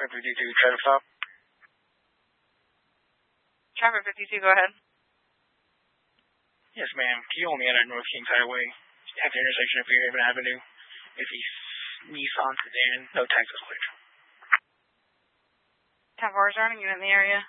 52, traffic stop. Traffic 52, go ahead. Yes, ma'am. Can you hold me at North Kings Highway at the intersection of Fairhaven Avenue? It's a Nissan sedan, no Texas plate. 10-4 is running, unit in the area.